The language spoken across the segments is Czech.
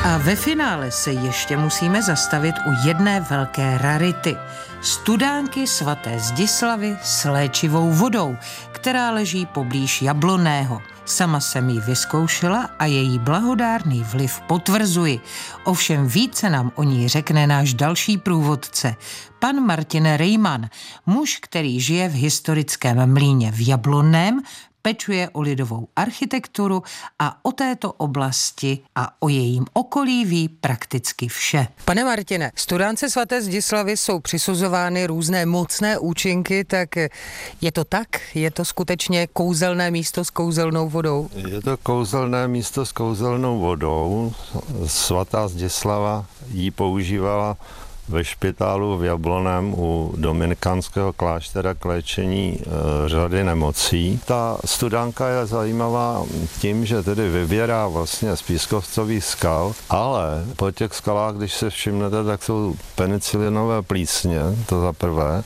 A ve finále se ještě musíme zastavit u jedné velké rarity. Studánky svaté Zdislavy s léčivou vodou, která leží poblíž Jablonného. Sama jsem ji vyzkoušela a její blahodárný vliv potvrzuji. Ovšem více nám o ní řekne náš další průvodce, pan Martin Rejman, muž, který žije v historickém mlýně v Jablonném, pečuje o lidovou architekturu a o této oblasti a o jejím okolí ví prakticky vše. Pane Martine, studánce svaté Zdislavy jsou přisuzovány různé mocné účinky, tak je to tak? Je to skutečně kouzelné místo s kouzelnou vodou? Je to kouzelné místo s kouzelnou vodou. Svatá Zdislava ji používala ve špitálu v Jablonném u dominikánského kláštera k léčení řady nemocí. Ta studánka je zajímavá tím, že tedy vyvěrá vlastně z pískovcových skal, ale po těch skalách, když se všimnete, tak jsou penicilinové plísně, to za prvé.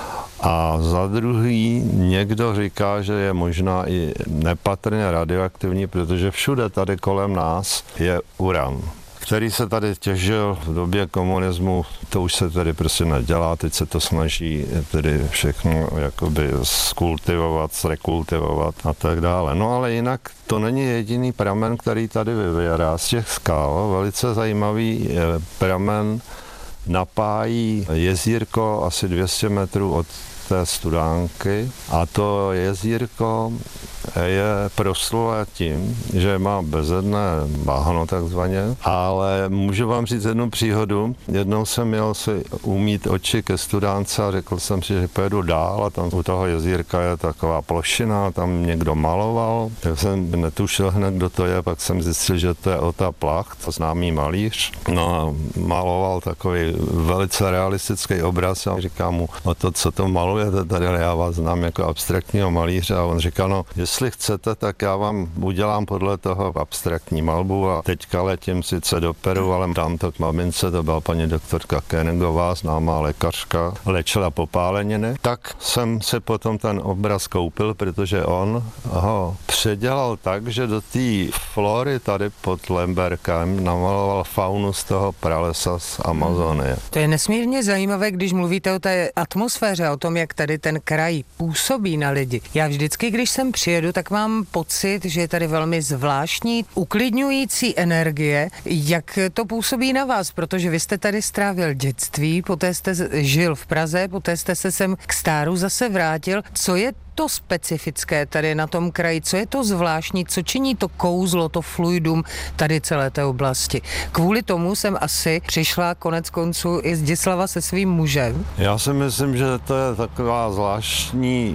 A za druhý někdo říká, že je možná i nepatrně radioaktivní, protože všude tady kolem nás je uran, který se tady těžil v době komunismu. To už se tady prostě nedělá, teď se to snaží tedy všechno jakoby skultivovat, zrekultivovat a tak dále. No ale jinak to není jediný pramen, který tady vyvěrá z těch skal. Velice zajímavý pramen napájí jezírko asi 200 metrů od té studánky a to jezírko je proslulé tím, že má bezedné bahno takzvaně, ale můžu vám říct jednu příhodu. Jednou jsem měl si umýt oči ke studánce a řekl jsem si, že pojedu dál a tam u toho jezírka je taková plošina, tam někdo maloval. Tak jsem netušil hned, kdo to je, pak jsem zjistil, že to je Ota Placht, známý malíř. No a maloval takový velice realistický obraz a říkám mu, o to, co to malujete tady, já vás znám jako abstraktního malíře a on říkal, no, jestli chcete, tak já vám udělám podle toho abstraktní malbu a teďka letím sice do Peru, ale dám to k mamince, to byla paní doktorka Koenigová, známá lékařka, léčila popáleniny. Tak jsem si potom ten obraz koupil, protože on ho předělal tak, že do té flory tady pod Lemberkem namaloval faunu z toho pralesa z Amazonie. To je nesmírně zajímavé, když mluvíte o té atmosféře, o tom, jak tady ten kraj působí na lidi. Já vždycky, když sem přijedu, tak mám pocit, že je tady velmi zvláštní, uklidňující energie. Jak to působí na vás? Protože vy jste tady strávil dětství, poté jste žil v Praze, poté jste se sem k Stáru zase vrátil. Co je to specifické tady na tom kraji? Co je to zvláštní? Co činí to kouzlo, to fluidum tady celé té oblasti? Kvůli tomu jsem asi přišla konec konců i Zdislava se svým mužem. Já si myslím, že to je taková zvláštní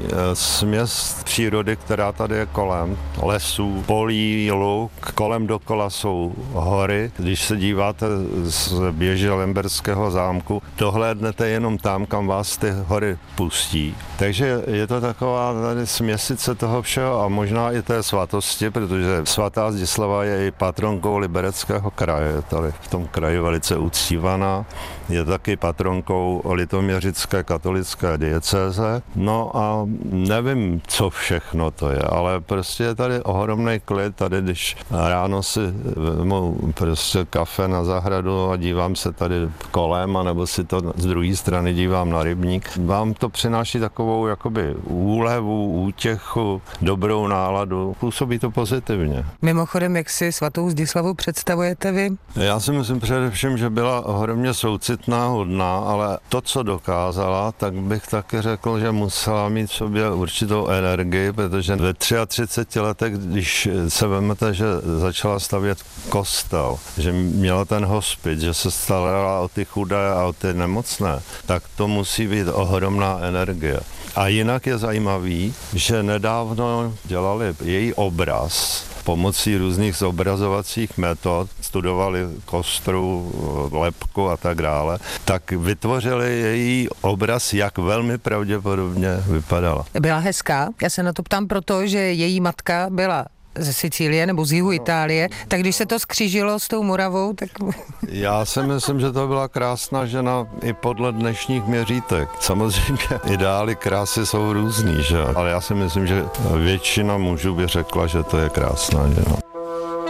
směs přírody, která tady je kolem. Lesů, polí, luk, kolem dokola jsou hory. Když se díváte z běže Lemberského zámku, dohlédnete jenom tam, kam vás ty hory pustí. Takže je to taková tady směsice toho všeho a možná i té svatosti, protože svatá Zdislava je i patronkou Libereckého kraje, je tady v tom kraji velice uctívaná, je taky patronkou litoměřické katolické diecéze. No a nevím, co všechno to je, ale prostě je tady ohromný klid, tady když ráno si vezmu prostě kafe na zahradu a dívám se tady kolem, anebo si to z druhé strany dívám na rybník, vám to přináší takovou jakoby úlevu, útěchu, dobrou náladu. Působí to pozitivně. Mimochodem, jak si svatou Zdislavu představujete vy? Já si myslím především, že byla ohromně soucitná, hodná, ale to, co dokázala, tak bych taky řekl, že musela mít v sobě určitou energii, protože ve 33 letech, když se vezmete, že začala stavět kostel, že měla ten hospic, že se starala o ty chudé a o ty nemocné, tak to musí být ohromná energie. A jinak je zajímavý, že nedávno dělali její obraz pomocí různých zobrazovacích metod, studovali kostru, lebku a tak dále, tak vytvořili její obraz, jak velmi pravděpodobně vypadala. Byla hezká? Já se na to ptám proto, že její matka byla ze Sicílie nebo z jihu Itálie, tak když se to skřížilo s tou Moravou, tak... Já si myslím, že to byla krásná žena i podle dnešních měřítek. Samozřejmě ideály krásy jsou různý, že? Ale já si myslím, že většina mužů by řekla, že to je krásná žena.